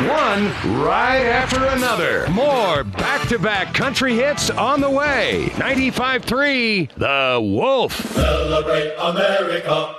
One right after another. More back-to-back country hits on the way. 95.3 The Wolf. Celebrate America.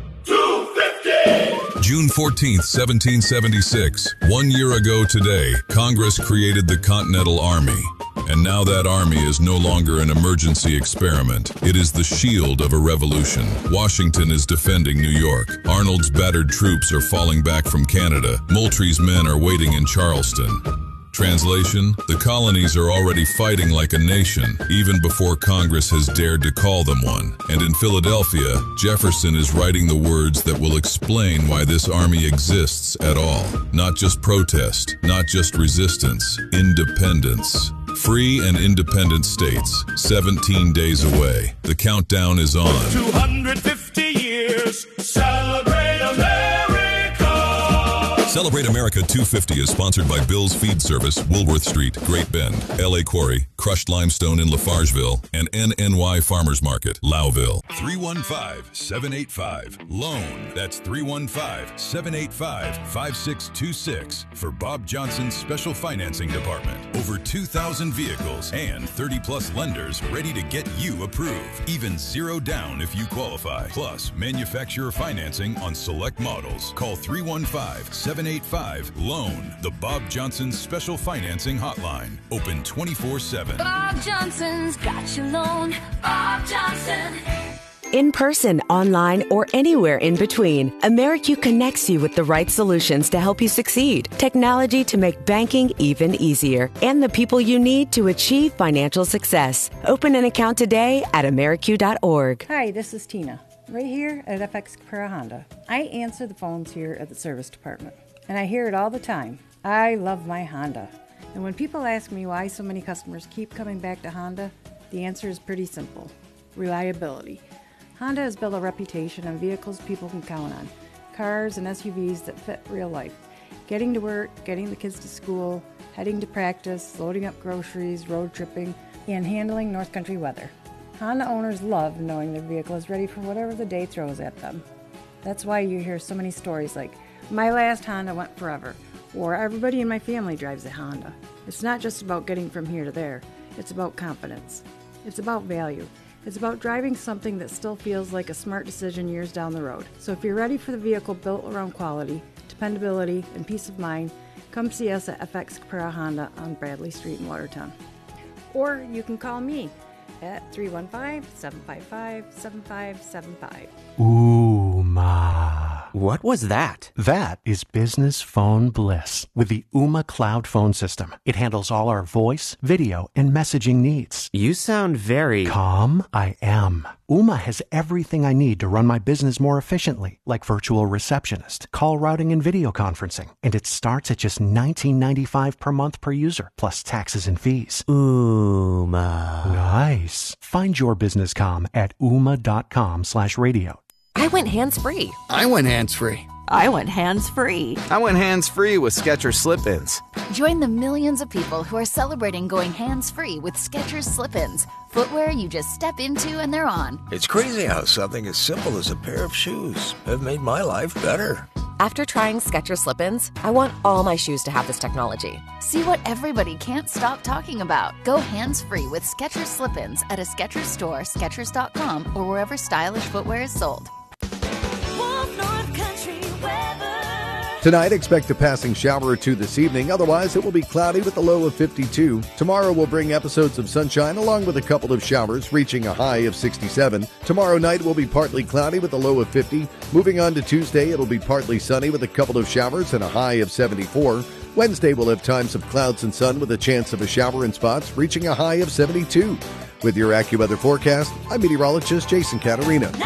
250! June 14th, 1776. 1 year ago today, Congress created the Continental Army. And now that army is no longer an emergency experiment. It is the shield of a revolution. Washington is defending New York. Arnold's battered troops are falling back from Canada. Moultrie's men are waiting in Charleston. Translation, the colonies are already fighting like a nation, even before Congress has dared to call them one. And in Philadelphia, Jefferson is writing the words that will explain why this army exists at all. Not just protest, not just resistance, independence. Free and independent states, 17 days away. The countdown is on. 250 years, celebrate America! Celebrate America 250 is sponsored by Bill's Feed Service, Woolworth Street, Great Bend, L.A. Quarry, Crushed Limestone in Lafargeville, and NNY Farmers Market, Lowville. 315-785-LOAN. That's 315-785-5626 for Bob Johnson's Special Financing Department. Over 2,000 vehicles and 30-plus lenders ready to get you approved. Even zero down if you qualify. Plus, manufacturer financing on select models. Call 315-785-LOAN, the Bob Johnson's Special Financing Hotline. Open 24/7. Bob Johnson's got your loan. Bob Johnson. In person, online, or anywhere in between, AmeriQ connects you with the right solutions to help you succeed. Technology to make banking even easier, and the people you need to achieve financial success. Open an account today at AmeriQ.org. Hi, this is Tina, right here at FX Capera Honda. I answer the phones here at the service department, and I hear it all the time. I love my Honda. And when people ask me why so many customers keep coming back to Honda, the answer is pretty simple: reliability. Honda has built a reputation on vehicles people can count on. Cars and SUVs that fit real life. Getting to work, getting the kids to school, heading to practice, loading up groceries, road tripping, and handling North Country weather. Honda owners love knowing their vehicle is ready for whatever the day throws at them. That's why you hear so many stories like, "My last Honda went forever," or "Everybody in my family drives a Honda." It's not just about getting from here to there. It's about confidence. It's about value. It's about driving something that still feels like a smart decision years down the road. So if you're ready for the vehicle built around quality, dependability, and peace of mind, come see us at FX Capera Honda on Bradley Street in Watertown. Or you can call me at 315-755-7575. Ooh, ma. What was that? That is business phone bliss with the Ooma Cloud Phone System. It handles all our voice, video, and messaging needs. You sound very... Calm? I am. Ooma has everything I need to run my business more efficiently, like virtual receptionist, call routing, and video conferencing. And it starts at just $19.95 per month per user, plus taxes and fees. Ooma. Nice. Find your business calm at ooma.com/radio. I went hands-free. I went hands-free. I went hands-free. I went hands-free with Skechers Slip-ins. Join the millions of people who are celebrating going hands-free with Skechers Slip-ins. Footwear you just step into and they're on. It's crazy how something as simple as a pair of shoes have made my life better. After trying Skechers Slip-ins, I want all my shoes to have this technology. See what everybody can't stop talking about. Go hands-free with Skechers Slip-ins at a Skechers store, Skechers.com, or wherever stylish footwear is sold. Tonight, expect a passing shower or two this evening. Otherwise, it will be cloudy with a low of 52. Tomorrow will bring episodes of sunshine along with a couple of showers, reaching a high of 67. Tomorrow night will be partly cloudy with a low of 50. Moving on to Tuesday, it'll be partly sunny with a couple of showers and a high of 74. Wednesday will have times of clouds and sun with a chance of a shower in spots, reaching a high of 72. With your AccuWeather forecast, I'm meteorologist Jason Caterina.